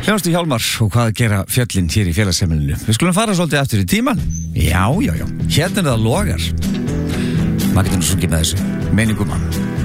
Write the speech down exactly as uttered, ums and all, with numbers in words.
Hljóðstu Hjálmar og hvað gera fjöllin hér í félagsheimilinu. Við skulum fara svolítið aftur í tíman. Já, já, já, hérna er það logar. Maður getur nú sungið með þessu, meiningum mann.